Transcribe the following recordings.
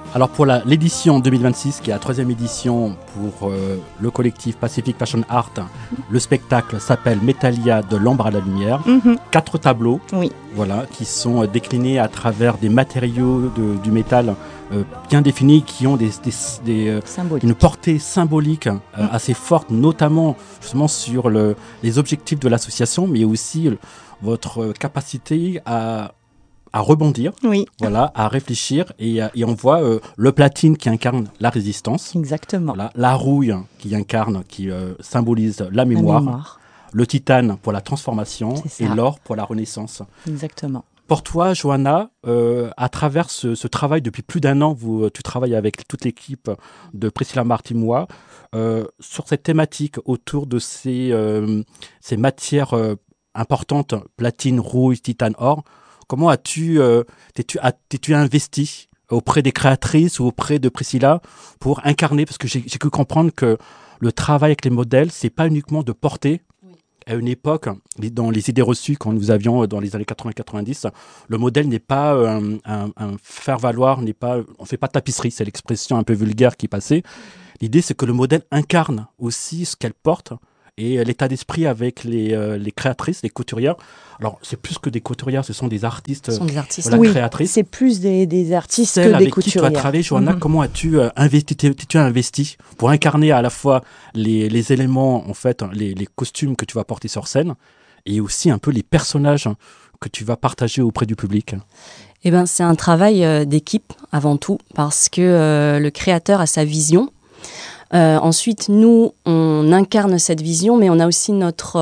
Alors pour l'édition 2026, qui est la 3e édition pour le collectif Pacific Fashion Art, le spectacle s'appelle Métallia de l'ombre à la lumière. 4 tableaux voilà, qui sont déclinés à travers des matériaux du métal bien définis, qui ont une portée symbolique assez forte, notamment justement sur les objectifs de l'association, mais aussi votre capacité à rebondir, voilà, à réfléchir, et on voit le platine qui incarne la résistance. Exactement. Voilà, la rouille qui symbolise la mémoire, le titane pour la transformation et l'or pour la renaissance. Exactement. Pour toi, Johanna, à travers ce travail, depuis plus d'1 an, tu travailles avec toute l'équipe de Priscilla Martimois sur cette thématique autour de ces matières importantes, platine, rouille, titane, or. Comment t'es-tu investi auprès des créatrices ou auprès de Priscilla pour incarner, parce que j'ai cru comprendre que le travail avec les modèles, c'est pas uniquement de porter. À une époque, dans les idées reçues quand nous avions dans les années 80-90, le modèle n'est pas un faire-valoir, on fait pas de tapisserie, c'est l'expression un peu vulgaire qui passait. L'idée, c'est que le modèle incarne aussi ce qu'elle porte et l'état d'esprit avec les créatrices, les couturières. Alors, c'est plus que des couturières, ce sont des artistes, créatrices. C'est plus des artistes que des avec couturières. Qui tu as travaillé, Johanna, comment as-tu investi pour incarner à la fois les éléments, en fait, les costumes que tu vas porter sur scène, et aussi un peu les personnages que tu vas partager auprès du public? Eh ben, c'est un travail d'équipe avant tout, parce que le créateur a sa vision. Ensuite, nous, on incarne cette vision, mais on a aussi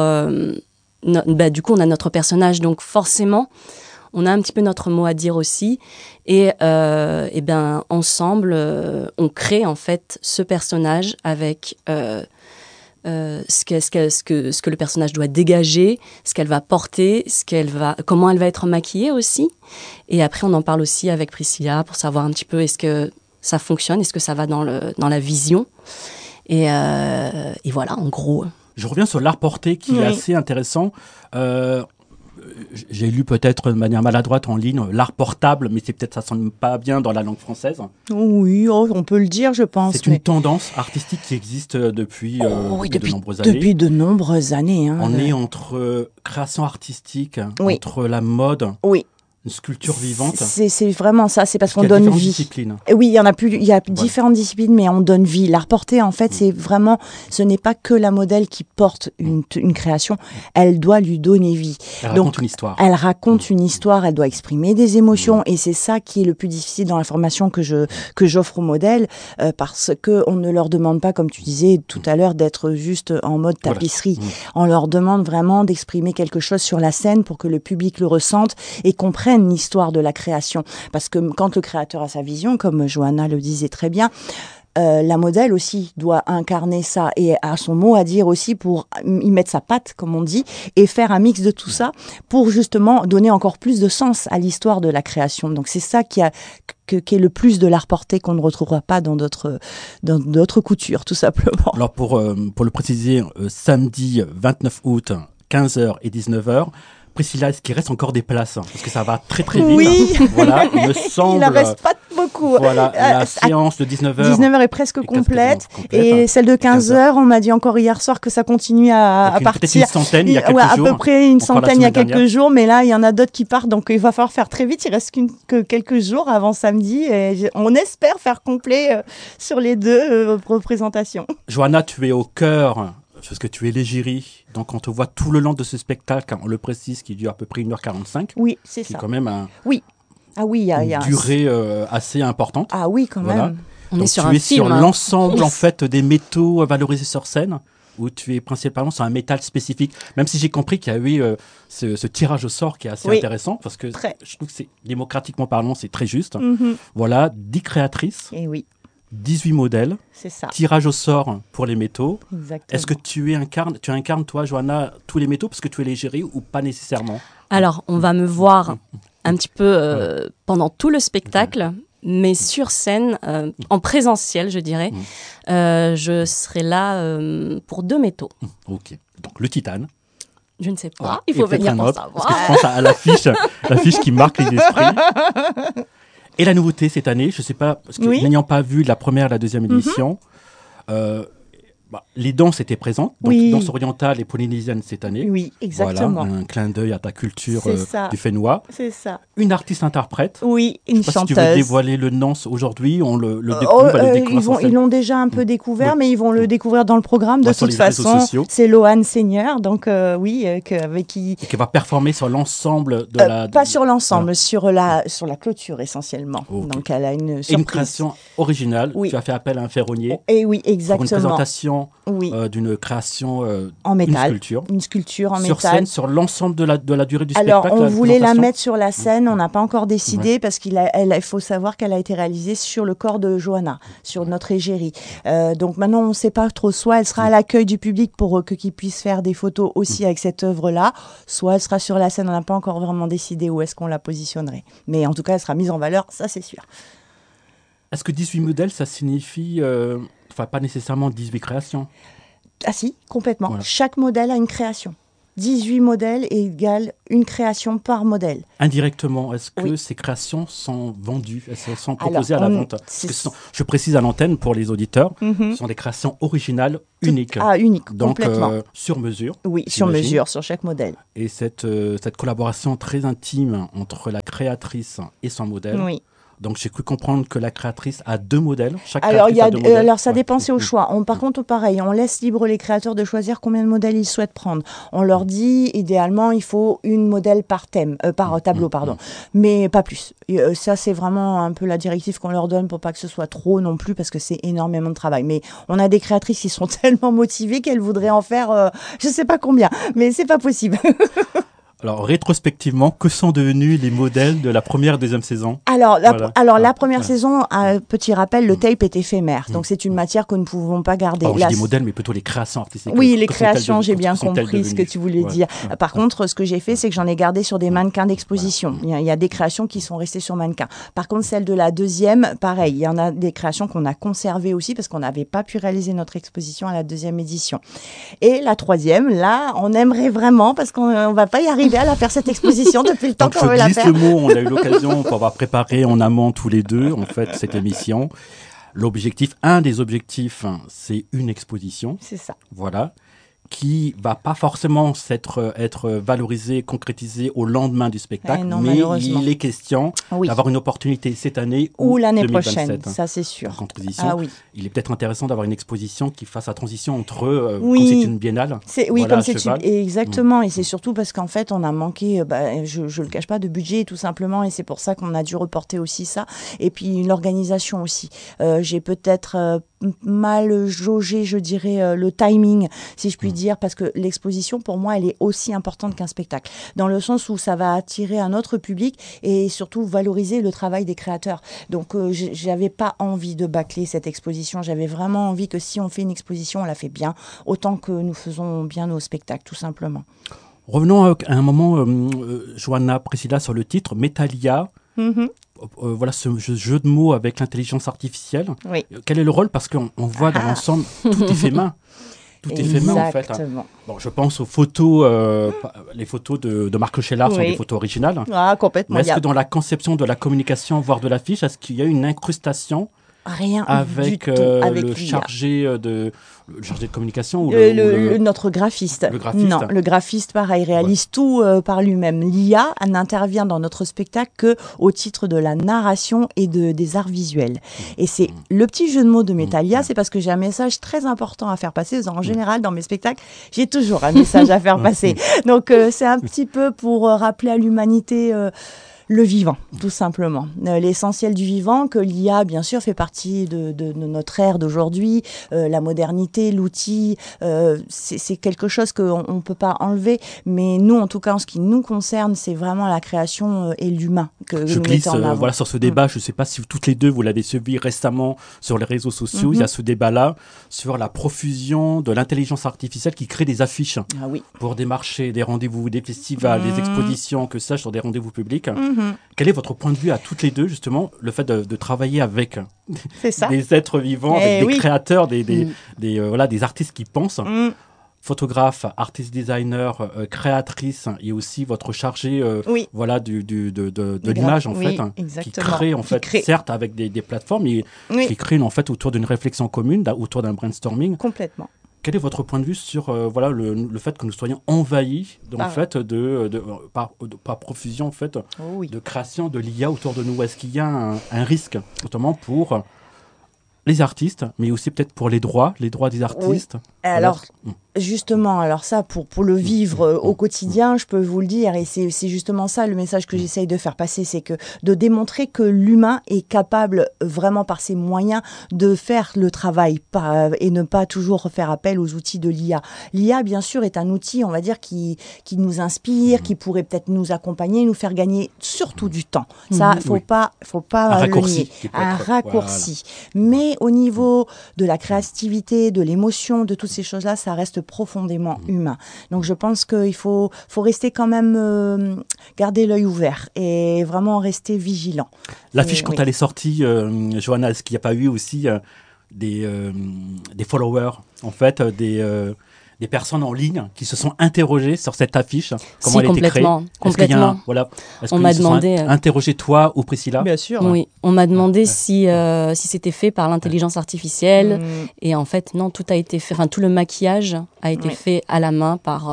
du coup, on a notre personnage, donc forcément, on a un petit peu notre mot à dire aussi. Et ben, ensemble, on crée en fait ce personnage avec ce que le personnage doit dégager, ce qu'elle va porter, comment elle va être maquillée aussi. Et après, on en parle aussi avec Priscilla pour savoir un petit peu est-ce que ça fonctionne, est-ce que ça va dans la vision. Et voilà, en gros. Je reviens sur l'art porté qui est assez intéressant. J'ai lu peut-être de manière maladroite en ligne l'art portable, mais ça sonne pas bien dans la langue française. Oui, on peut le dire, je pense. C'est une tendance artistique qui existe depuis de nombreuses années. Depuis de nombreuses années. On est entre création artistique, entre la mode. Une sculpture vivante. C'est vraiment ça, c'est parce qu'on donne vie. Disciplines. Et oui, il y a différentes disciplines, mais on donne vie. L'art porté, en fait, c'est vraiment, ce n'est pas que la modèle qui porte une création, elle doit lui donner vie. Elle raconte une histoire. Elle raconte une histoire, elle doit exprimer des émotions, et c'est ça qui est le plus difficile dans la formation que j'offre aux modèles, parce que on ne leur demande pas, comme tu disais tout à l'heure, d'être juste en mode tapisserie. Voilà. On leur demande vraiment d'exprimer quelque chose sur la scène pour que le public le ressente et comprenne l'histoire de la création. Parce que quand le créateur a sa vision, comme Johanna le disait très bien, la modèle aussi doit incarner ça et a son mot à dire aussi pour y mettre sa patte, comme on dit, et faire un mix de tout ça pour justement donner encore plus de sens à l'histoire de la création. Donc c'est ça qui est le plus de l'art porté qu'on ne retrouvera pas dans d'autres coutures, tout simplement. Alors pour le préciser, samedi 29 août, 15h et 19h, Priscilla, est-ce qu'il reste encore des places? Parce que ça va très très vite. Oui. Voilà, il me semble. Il ne reste pas beaucoup. Voilà, la séance de 19h. 19h est presque complète. Et celle de 15h, on m'a dit encore hier soir que ça continue à partir. Peut-être une centaine il y a quelques jours. À peu près une centaine il y a quelques jours. Mais là, il y en a d'autres qui partent. Donc il va falloir faire très vite. Il reste que quelques jours avant samedi. Et on espère faire complet sur les 2 représentations. Johanna, tu es au cœur. Parce que tu es l'égérie, donc on te voit tout le long de ce spectacle, on le précise, qui dure à peu près 1h45. Oui, c'est ça. C'est quand même une durée assez importante. Ah oui, quand même. On est sur un film. Tu es sur l'ensemble en fait, des métaux valorisés sur scène, où tu es principalement sur un métal spécifique, même si j'ai compris qu'il y a eu ce tirage au sort qui est assez intéressant, parce que je trouve que démocratiquement parlant, c'est très juste. Voilà, 10 créatrices. Et oui. 18 modèles, c'est ça. Tirage au sort pour les métaux. Exactement. Est-ce que tu incarnes, toi, Johanna, tous les métaux parce que tu es l'égérie ou pas nécessairement? Alors, on va me voir un petit peu pendant tout le spectacle, mais sur scène, en présentiel, je dirais. Je serai là pour 2 métaux. Ok. Donc, le titane. Je ne sais pas, il faut venir pour savoir. Parce que je pense à l'affiche qui marque les esprits. Et la nouveauté cette année, je ne sais pas, parce que n'ayant pas vu la première et la deuxième édition, les danses étaient présentes, donc danse orientale et polynésienne cette année. Oui, exactement. Voilà, un clin d'œil à ta culture du Fénois. C'est ça. Une artiste-interprète. Oui, une chanteuse. Si tu veux dévoiler le nom aujourd'hui, on le découvre. Ils l'ont déjà un peu découvert, mais ils vont le découvrir dans le programme de toute façon. C'est Loane Seigneur, donc avec qui... Et qui va performer sur l'ensemble de la... Pas sur l'ensemble, sur la clôture essentiellement. Okay. Donc elle a une surprise. Et une création originale. Tu as fait appel à un ferronnier. Et oui, exactement. Pour une présentation d'une création en métal, une sculpture en sur métal. Scène, sur l'ensemble de la durée du spectacle. Alors, on voulait la mettre sur la scène, on n'a pas encore décidé parce qu'il faut savoir qu'elle a été réalisée sur le corps de Johanna, sur notre égérie. Donc maintenant, on ne sait pas trop, soit elle sera à l'accueil du public pour qu'ils puissent faire des photos aussi avec cette œuvre-là, soit elle sera sur la scène, on n'a pas encore vraiment décidé où est-ce qu'on la positionnerait. Mais en tout cas, elle sera mise en valeur, ça c'est sûr. Est-ce que 18 modèles, ça signifie... pas nécessairement 18 créations. Ah si, complètement. Voilà. Chaque modèle a une création. 18 modèles égale une création par modèle. Indirectement, est-ce que ces créations sont vendues, elles sont proposées à la vente? Je précise à l'antenne pour les auditeurs, ce sont des créations originales uniques. Uniques, donc, complètement. Sur mesure. Oui, sur mesure, sur chaque modèle. Et cette collaboration très intime entre la créatrice et son modèle. Oui. Donc, j'ai cru comprendre que la créatrice a 2 modèles. Alors, ça dépend, c'est au choix. Par contre, pareil, on laisse libre les créateurs de choisir combien de modèles ils souhaitent prendre. On leur dit, idéalement, il faut une modèle par tableau, mais pas plus. Ça, c'est vraiment un peu la directive qu'on leur donne pour pas que ce soit trop non plus, parce que c'est énormément de travail. Mais on a des créatrices qui sont tellement motivées qu'elles voudraient en faire, je sais pas combien, mais c'est pas possible. Alors, rétrospectivement, que sont devenus les modèles de la première et deuxième saison? La première saison, petit rappel, le tape est éphémère. Donc, c'est une matière que nous ne pouvons pas garder. Je dis modèles, mais plutôt les créations artistiques. Oui, les créations, j'ai bien compris ce que tu voulais dire. Par contre, ce que j'ai fait, c'est que j'en ai gardé sur des mannequins d'exposition. Il y a des créations qui sont restées sur mannequins. Par contre, celle de la deuxième, pareil, il y en a des créations qu'on a conservées aussi parce qu'on n'avait pas pu réaliser notre exposition à la deuxième édition. Et la troisième, là, on aimerait vraiment, parce qu'on ne va pas y arriver à la faire cette exposition depuis le temps qu'on veut la faire. Je glisse le mot, on a eu l'occasion pour avoir préparé en amont tous les deux en fait cette émission. Un des objectifs, c'est une exposition. C'est ça. Voilà. Qui va pas forcément être valorisé, concrétisé au lendemain du spectacle, mais il est question d'avoir une opportunité cette année ou l'année 2027, prochaine, ça c'est sûr. En transition. Il est peut-être intéressant d'avoir une exposition qui fasse la transition entre, comme c'est une biennale. Exactement, et c'est surtout parce qu'en fait on a manqué, je le cache pas, de budget tout simplement, et c'est pour ça qu'on a dû reporter aussi ça, et puis l'organisation aussi. J'ai peut-être mal jaugé, je dirais, le timing, si je puis dire, parce que l'exposition, pour moi, elle est aussi importante qu'un spectacle, dans le sens où ça va attirer un autre public et surtout valoriser le travail des créateurs. Donc, j'avais pas envie de bâcler cette exposition, j'avais vraiment envie que si on fait une exposition, on la fait bien, autant que nous faisons bien nos spectacles, tout simplement. Revenons à un moment, Johanna, Priscilla, sur le titre, Metalia. Voilà ce jeu de mots avec l'intelligence artificielle. Oui. Quel est le rôle? Parce qu'on voit dans l'ensemble, tout est fait main. Tout est fait main, en fait. Bon, je pense aux photos, les photos de Marc Chellard sont des photos originales. Ah, complètement. Mais est-ce que dans la conception de la communication, voire de l'affiche, est-ce qu'il y a une incrustation Rien avec du tout avec le chargé de communication ou notre graphiste. Le graphiste. Non, le graphiste, pareil, réalise tout par lui-même. L'IA n'intervient dans notre spectacle que au titre de la narration et des arts visuels. Et c'est le petit jeu de mots de Metalia, c'est parce que j'ai un message très important à faire passer. En général, dans mes spectacles, j'ai toujours un message à faire passer. Donc, c'est un petit peu pour rappeler à l'humanité... le vivant, tout simplement. L'essentiel du vivant, que l'IA, bien sûr, fait partie de notre ère d'aujourd'hui. La modernité, l'outil, c'est quelque chose qu'on ne peut pas enlever. Mais nous, en tout cas, en ce qui nous concerne, c'est vraiment la création et l'humain que je nous mettons en avant. Sur ce débat. Je ne sais pas si toutes les deux, vous l'avez suivi récemment sur les réseaux sociaux. Il y a ce débat-là sur la profusion de l'intelligence artificielle qui crée des affiches pour des marchés, des rendez-vous, des festivals, des expositions, que sais-je, sur des rendez-vous publics. Quel est votre point de vue à toutes les deux, justement, le fait de travailler avec des êtres vivants, avec des créateurs, des artistes qui pensent photographe, artiste designer, créatrice et aussi votre chargée voilà, de l'image en fait, qui crée en fait, certes avec des plateformes, mais qui crée en fait autour d'une réflexion commune, autour d'un brainstorming. Complètement. Quel est votre point de vue sur voilà, le fait que nous soyons envahis en fait, par profusion en fait, de création de l'IA autour de nous? Est-ce qu'il y a un risque, notamment pour les artistes, mais aussi peut-être pour les droits des artistes? Alors, justement, alors ça, pour le vivre au quotidien, je peux vous le dire, et c'est justement ça le message que j'essaye de faire passer, c'est que de démontrer que l'humain est capable, vraiment par ses moyens, de faire le travail et ne pas toujours faire appel aux outils de l'IA. L'IA, bien sûr, est un outil, on va dire, qui nous inspire, qui pourrait peut-être nous accompagner, nous faire gagner surtout du temps. Ça, faut pas le nier. Un raccourci. Voilà. Mais au niveau de la créativité, de l'émotion, de toutes ces choses-là, ça reste profondément humain. Donc je pense qu'il faut rester quand même, garder l'œil ouvert et vraiment rester vigilant. L'affiche, quand elle est sortie, Johanna, est-ce qu'il n'y a pas eu aussi des followers, en fait, des personnes en ligne qui se sont interrogées sur cette affiche, comment elle a été créée? Complètement. Est-ce on m'a demandé interrogé toi ou Priscilla? Bien sûr. Oui, on m'a demandé si c'était fait par l'intelligence artificielle, et en fait non, tout a été fait. Enfin, tout le maquillage a été fait à la main par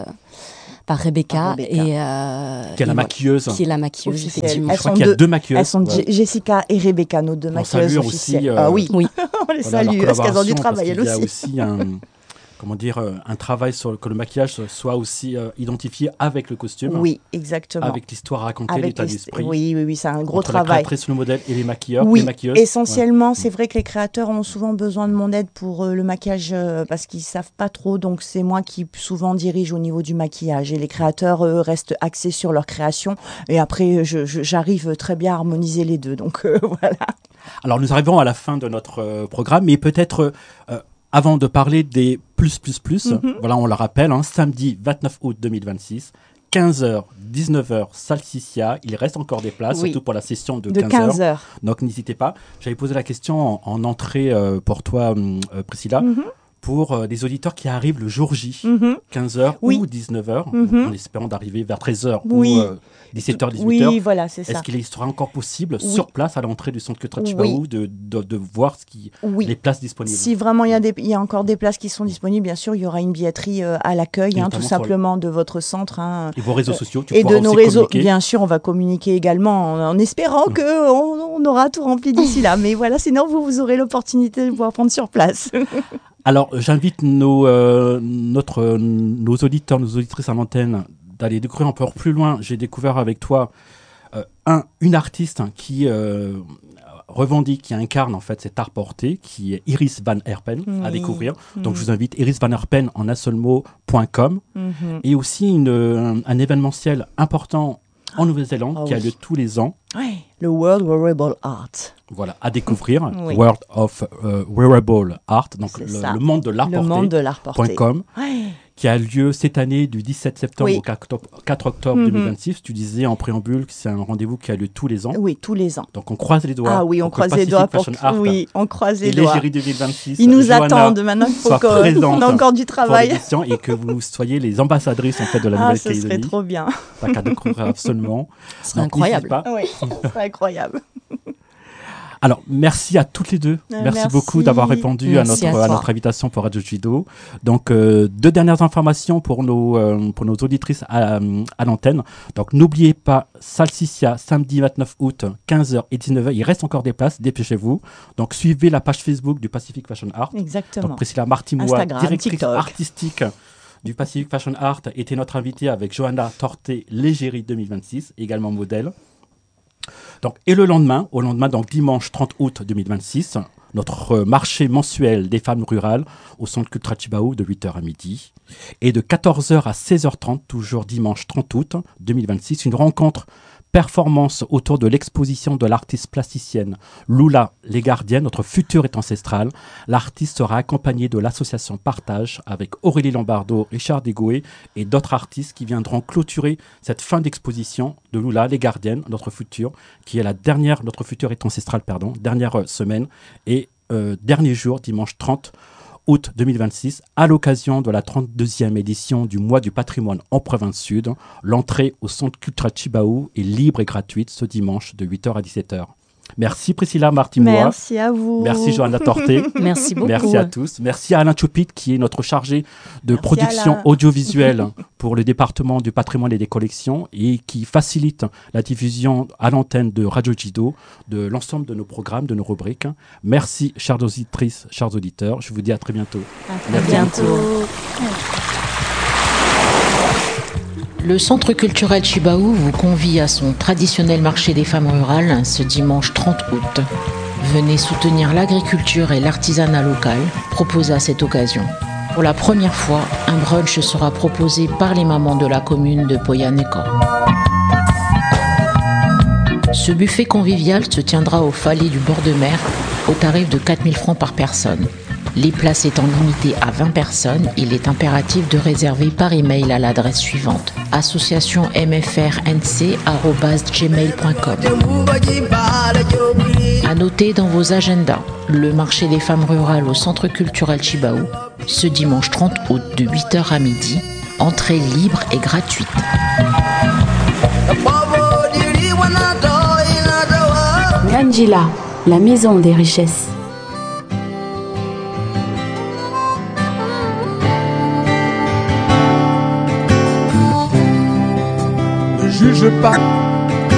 Rebecca, qui est la maquilleuse. Qui est la maquilleuse, effectivement. Je crois qu'il y a deux maquilleuses. Elles sont Jessica et Rebecca, nos deux maquilleuses officielles. Aussi, oui. On les salue, parce qu'elles ont du travail, elles aussi. Il y a aussi un travail sur que le maquillage soit aussi identifié avec le costume. Oui, exactement. Avec l'histoire racontée, l'état d'esprit. Oui, c'est un gros entre travail. La créatrice, le modèle et les maquilleurs, oui, les maquilleuses. Essentiellement, c'est vrai que les créateurs ont souvent besoin de mon aide pour le maquillage parce qu'ils savent pas trop. Donc, c'est moi qui souvent dirige au niveau du maquillage. Et les créateurs, restent axés sur leur création. Et après, j'arrive très bien à harmoniser les deux. Donc, voilà. Alors, nous arrivons à la fin de notre programme, mais peut-être... avant de parler des plus, voilà, on le rappelle, samedi 29 août 2026, 15h, 19h, Salsiccia. Il reste encore des places, surtout pour la session de 15h. Donc, n'hésitez pas. J'avais posé la question en entrée pour toi, Priscilla, pour des auditeurs qui arrivent le jour J, 15h ou 19h, en espérant d'arriver vers 13h ou 17h, 18h. Oui, voilà, c'est ça. Est-ce qu'il sera encore possible, sur place, à l'entrée du centre culturel Chibaou, de voir les places disponibles? Si vraiment il y a encore des places qui sont disponibles, bien sûr, il y aura une billetterie à l'accueil, tout simplement, de votre centre. Et vos réseaux sociaux, et de nos réseaux, bien sûr, on va communiquer également en espérant qu'on aura tout rempli d'ici là. Mais voilà, sinon, vous aurez l'opportunité de pouvoir prendre sur place. Alors, j'invite nos auditeurs, nos auditrices à l'antenne d'aller découvrir un peu plus loin. J'ai découvert avec toi une artiste qui revendique, qui incarne en fait cet art porté, qui est Iris Van Herpen, à découvrir. Donc, je vous invite irisvanherpen en un seul mot.com. Et aussi un événementiel important en Nouvelle-Zélande qui a lieu tous les ans. Oui, le World Wearable Art. Voilà, à découvrir, World of Wearable Art, donc le monde de l'art porté.com, qui a lieu cette année du 17 septembre au 4 octobre 2026. Tu disais en préambule que c'est un rendez-vous qui a lieu tous les ans. Oui, tous les ans. Donc on croise les doigts. Ah oui, on croise les doigts pour on croise les doigts. L'égérie 2026. Ils nous attendent maintenant qu'il faut qu'on a encore du travail. Et que vous soyez les ambassadrices en fait de la Nouvelle-Calédonie. Ce serait trop bien. Ça qu'à découvrir absolument. Ce serait incroyable. Oui, ce serait incroyable. Alors, merci à toutes les deux. Merci beaucoup d'avoir répondu à notre invitation pour Radio Judo. Donc, deux dernières informations pour nos auditrices à l'antenne. Donc, n'oubliez pas, Salsiccia, samedi 29 août, 15h et 19h. Il reste encore des places, dépêchez-vous. Donc, suivez la page Facebook du Pacific Fashion Art. Exactement. Donc, Priscilla Martimois, directrice artistique du Pacific Fashion Art, était notre invitée avec Johanna Torté, l'égérie 2026, également modèle. Donc, et le lendemain, donc dimanche 30 août 2026, notre marché mensuel des femmes rurales au centre culturel Chibaou de 8h à midi. Et de 14h à 16h30, toujours dimanche 30 août 2026, une rencontre performance autour de l'exposition de l'artiste plasticienne Lula Les Gardiennes, notre futur est ancestral. L'artiste sera accompagné de l'association Partage avec Aurélie Lombardo, Richard Degoué et d'autres artistes qui viendront clôturer cette fin d'exposition de Lula Les Gardiennes, notre futur, qui est notre futur est ancestral, dernière semaine et dernier jour, dimanche 30 août 2026, à l'occasion de la 32e édition du Mois du patrimoine en province sud. L'entrée au Centre culturel Chibaou est libre et gratuite ce dimanche de 8h à 17h. Merci Priscilla Martimois. Merci à vous. Merci Johanna Torté. Merci beaucoup. Merci à tous. Merci à Alain Tchoupit qui est notre chargé de Merci production Alain. audiovisuelle pour le département du patrimoine et des collections et qui facilite la diffusion à l'antenne de Radio Jido de l'ensemble de nos programmes, de nos rubriques. Merci chères auditrices, chers auditeurs. Je vous dis à très bientôt. À bientôt. Le Centre culturel Chibaou vous convie à son traditionnel marché des femmes rurales ce dimanche 30 août. Venez soutenir l'agriculture et l'artisanat local proposé à cette occasion. Pour la première fois, un brunch sera proposé par les mamans de la commune de Poyaneka. Ce buffet convivial se tiendra au Fallet du bord de mer au tarif de 4 000 francs par personne. Les places étant limitées à 20 personnes, il est impératif de réserver par email à l'adresse suivante: associationmfrnc@gmail.com. À noter dans vos agendas, le marché des femmes rurales au Centre culturel Chibaou, ce dimanche 30 août de 8h à midi, entrée libre et gratuite. Ngandjila, la maison des richesses. Ne juge pas